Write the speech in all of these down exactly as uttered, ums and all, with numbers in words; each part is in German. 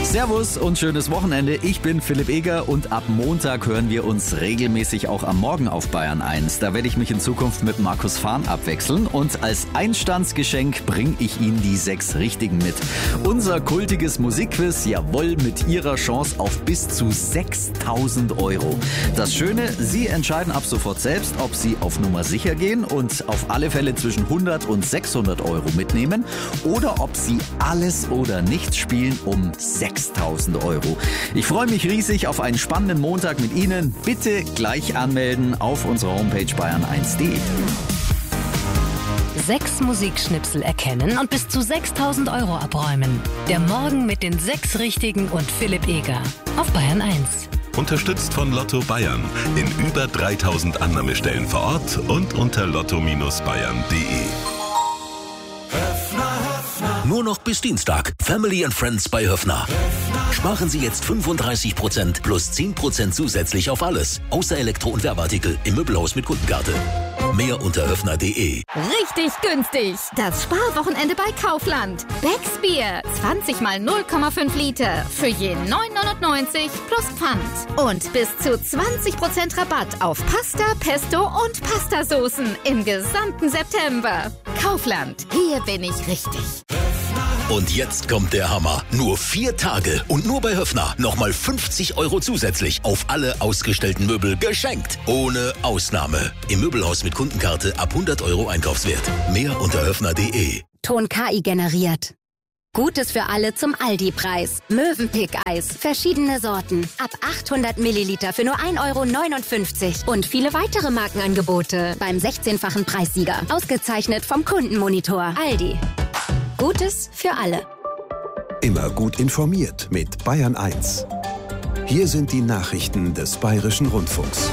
Servus und schönes Wochenende. Ich bin Philipp Eger und ab Montag hören wir uns regelmäßig auch am Morgen auf Bayern eins. Da werde ich mich in Zukunft mit Markus Fahn abwechseln und als Einstandsgeschenk bringe ich Ihnen die sechs Richtigen mit. Unser kultiges Musikquiz, jawohl, mit Ihrer Chance auf bis zu sechstausend Euro. Das Schöne, Sie entscheiden ab sofort selbst, ob Sie auf Nummer sicher gehen und auf alle Fälle zwischen hundert und sechshundert Euro mitnehmen oder ob Sie alles oder nichts spielen um sechstausend Euro. Ich freue mich riesig auf einen spannenden Montag mit Ihnen. Bitte gleich anmelden auf unserer Homepage bayern eins punkt de. Sechs Musikschnipsel erkennen und bis zu sechstausend Euro abräumen. Der Morgen mit den sechs Richtigen und Philipp Eger auf Bayern eins. Unterstützt von Lotto Bayern in über dreitausend Annahmestellen vor Ort und unter lotto Bindestrich bayern punkt de. Nur noch bis Dienstag. Family and Friends bei Höffner. Sparen Sie jetzt fünfunddreißig Prozent plus zehn Prozent zusätzlich auf alles. Außer Elektro- und Werbeartikel im Möbelhaus mit Kundenkarte. Mehr unter höffner punkt de. Richtig günstig. Das Sparwochenende bei Kaufland. Becks Bier. zwanzig mal null Komma fünf Liter. Für je neun neunundneunzig plus Pfand. Und bis zu zwanzig Prozent Rabatt auf Pasta, Pesto und Pastasoßen im gesamten September. Kaufland. Hier bin ich richtig. Und jetzt kommt der Hammer. Nur vier Tage und nur bei Höffner nochmal fünfzig Euro zusätzlich auf alle ausgestellten Möbel geschenkt. Ohne Ausnahme. Im Möbelhaus mit Kundenkarte ab hundert Euro Einkaufswert. Mehr unter höffner punkt de. Ton K I generiert. Gutes für alle zum Aldi-Preis. Mövenpick-Eis. Verschiedene Sorten. Ab achthundert Milliliter für nur ein Euro neunundfünfzig. Und viele weitere Markenangebote. Beim sechzehnfachen Preissieger. Ausgezeichnet vom Kundenmonitor. Aldi. Gutes für alle. Immer gut informiert mit Bayern eins. Hier sind die Nachrichten des Bayerischen Rundfunks.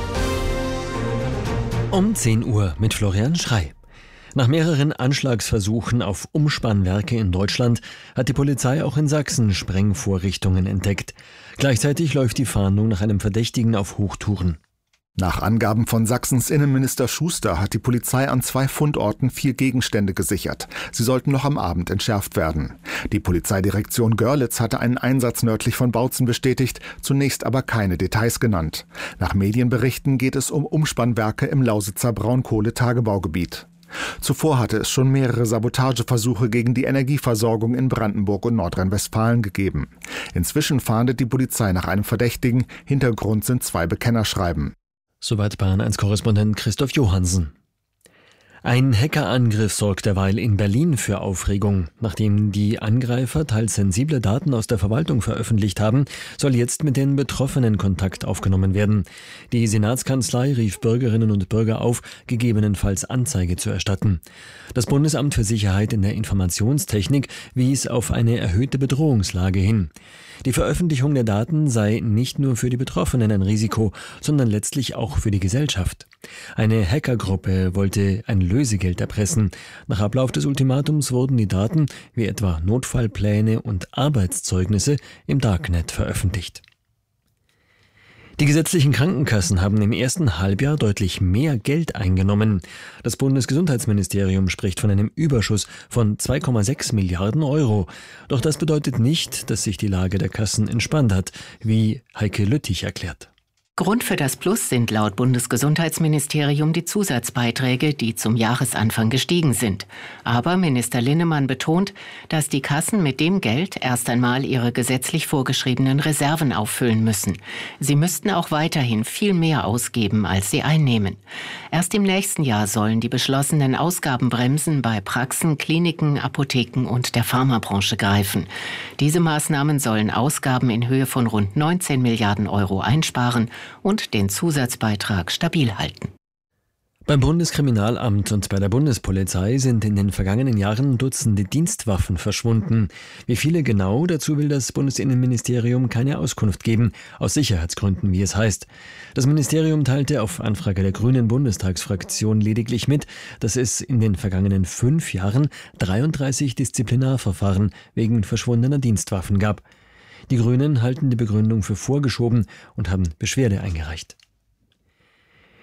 Um zehn Uhr mit Florian Schrey. Nach mehreren Anschlagsversuchen auf Umspannwerke in Deutschland hat die Polizei auch in Sachsen Sprengvorrichtungen entdeckt. Gleichzeitig läuft die Fahndung nach einem Verdächtigen auf Hochtouren. Nach Angaben von Sachsens Innenminister Schuster hat die Polizei an zwei Fundorten vier Gegenstände gesichert. Sie sollten noch am Abend entschärft werden. Die Polizeidirektion Görlitz hatte einen Einsatz nördlich von Bautzen bestätigt, zunächst aber keine Details genannt. Nach Medienberichten geht es um Umspannwerke im Lausitzer Braunkohletagebaugebiet. Zuvor hatte es schon mehrere Sabotageversuche gegen die Energieversorgung in Brandenburg und Nordrhein-Westfalen gegeben. Inzwischen fahndet die Polizei nach einem Verdächtigen. Hintergrund sind zwei Bekennerschreiben. Soweit Bayern eins Korrespondent Christoph Johansen. Ein Hackerangriff sorgt derweil in Berlin für Aufregung. Nachdem die Angreifer teils sensible Daten aus der Verwaltung veröffentlicht haben, soll jetzt mit den Betroffenen Kontakt aufgenommen werden. Die Senatskanzlei rief Bürgerinnen und Bürger auf, gegebenenfalls Anzeige zu erstatten. Das Bundesamt für Sicherheit in der Informationstechnik wies auf eine erhöhte Bedrohungslage hin. Die Veröffentlichung der Daten sei nicht nur für die Betroffenen ein Risiko, sondern letztlich auch für die Gesellschaft. Eine Hackergruppe wollte ein Lösegeld erpressen. Nach Ablauf des Ultimatums wurden die Daten, wie etwa Notfallpläne und Arbeitszeugnisse, im Darknet veröffentlicht. Die gesetzlichen Krankenkassen haben im ersten Halbjahr deutlich mehr Geld eingenommen. Das Bundesgesundheitsministerium spricht von einem Überschuss von zwei Komma sechs Milliarden Euro. Doch das bedeutet nicht, dass sich die Lage der Kassen entspannt hat, wie Heike Lüttich erklärt. Grund für das Plus sind laut Bundesgesundheitsministerium die Zusatzbeiträge, die zum Jahresanfang gestiegen sind. Aber Minister Linnemann betont, dass die Kassen mit dem Geld erst einmal ihre gesetzlich vorgeschriebenen Reserven auffüllen müssen. Sie müssten auch weiterhin viel mehr ausgeben, als sie einnehmen. Erst im nächsten Jahr sollen die beschlossenen Ausgabenbremsen bei Praxen, Kliniken, Apotheken und der Pharmabranche greifen. Diese Maßnahmen sollen Ausgaben in Höhe von rund neunzehn Milliarden Euro einsparen und den Zusatzbeitrag stabil halten. Beim Bundeskriminalamt und bei der Bundespolizei sind in den vergangenen Jahren Dutzende Dienstwaffen verschwunden. Wie viele genau, dazu will das Bundesinnenministerium keine Auskunft geben, aus Sicherheitsgründen, wie es heißt. Das Ministerium teilte auf Anfrage der Grünen Bundestagsfraktion lediglich mit, dass es in den vergangenen fünf Jahren dreiunddreißig Disziplinarverfahren wegen verschwundener Dienstwaffen gab. Die Grünen halten die Begründung für vorgeschoben und haben Beschwerde eingereicht.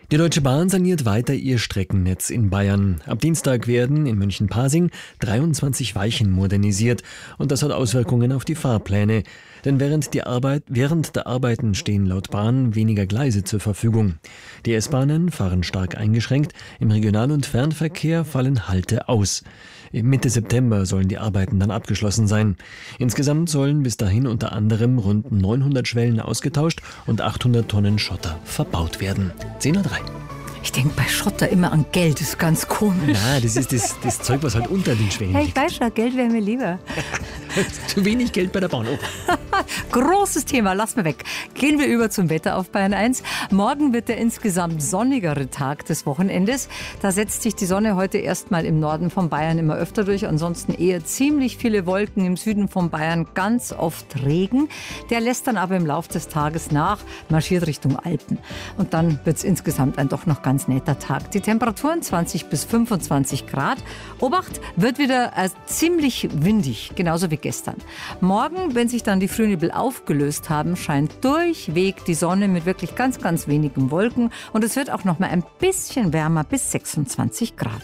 Die Deutsche Bahn saniert weiter ihr Streckennetz in Bayern. Ab Dienstag werden in München-Pasing dreiundzwanzig Weichen modernisiert. Und das hat Auswirkungen auf die Fahrpläne. Denn während, die Arbeit, während der Arbeiten stehen laut Bahn weniger Gleise zur Verfügung. Die S-Bahnen fahren stark eingeschränkt. Im Regional- und Fernverkehr fallen Halte aus. Mitte September sollen die Arbeiten dann abgeschlossen sein. Insgesamt sollen bis dahin unter anderem rund neunhundert Schwellen ausgetauscht und achthundert Tonnen Schotter verbaut werden. zehn Uhr drei. Ich denke bei Schotter immer an Geld, das ist ganz komisch. Na, das ist das, das Zeug, was halt unter den Schwellen Ja, liegt. ich weiß schon, Geld wäre mir lieber. Zu wenig Geld bei der Bahn. Oh. Großes Thema, lass mal weg. Gehen wir über zum Wetter auf Bayern eins. Morgen wird der insgesamt sonnigere Tag des Wochenendes. Da setzt sich die Sonne heute erstmal im Norden von Bayern immer öfter durch. Ansonsten eher ziemlich viele Wolken, im Süden von Bayern ganz oft Regen. Der lässt dann aber im Laufe des Tages nach, marschiert Richtung Alpen. Und dann wird es insgesamt ein doch noch ganz netter Tag. Die Temperaturen zwanzig bis fünfundzwanzig Grad. Obacht, wird wieder äh, ziemlich windig, genauso wie gestern. Morgen, wenn sich dann die Frühnebel aufgelöst haben, scheint durchweg die Sonne mit wirklich ganz, ganz wenigen Wolken. Und es wird auch noch mal ein bisschen wärmer bis sechsundzwanzig Grad.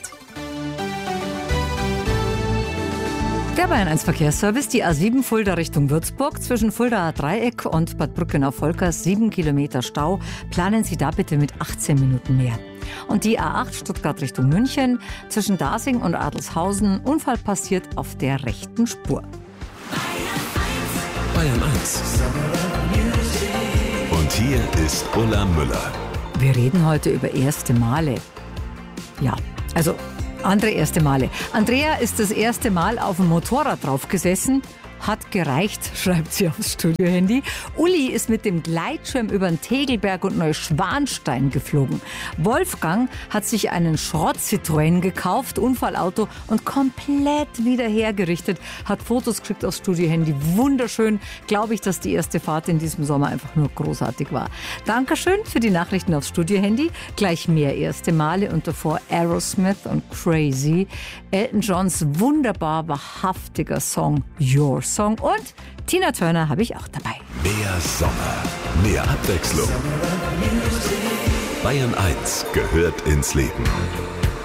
Der Bayern eins Verkehrsservice, die A sieben Fulda Richtung Würzburg, zwischen Fuldaer Dreieck und Bad Brückenau-Volkers, sieben Kilometer Stau. Planen Sie da bitte mit achtzehn Minuten mehr. Und die A acht Stuttgart Richtung München, zwischen Dasing und Adelshausen, Unfall passiert auf der rechten Spur. Bayern eins. Und hier ist Ulla Müller. Wir reden heute über erste Male. Ja, also andere erste Male. Andrea ist das erste Mal auf dem Motorrad drauf gesessen. Hat gereicht, schreibt sie aufs Studiohandy. Uli ist mit dem Gleitschirm über den Tegelberg und Neuschwanstein geflogen. Wolfgang hat sich einen Schrott-Citroën gekauft, Unfallauto, und komplett wieder hergerichtet. Hat Fotos gekriegt aufs Studiohandy. Wunderschön. Glaube ich, dass die erste Fahrt in diesem Sommer einfach nur großartig war. Dankeschön für die Nachrichten aufs Studiohandy. Gleich mehr erste Male und davor Aerosmith und Crazy. Elton Johns wunderbar wahrhaftiger Song Your Song und Tina Turner habe ich auch dabei. Mehr Sommer, mehr Abwechslung. Bayern eins gehört ins Leben.